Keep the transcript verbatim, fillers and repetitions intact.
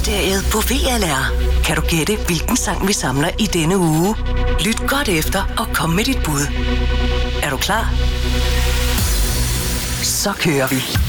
Popmysteriet på V L R. Kan du gætte, hvilken sang vi samler i denne uge? Lyt godt efter og kom med dit bud. Er du klar? Så kører vi.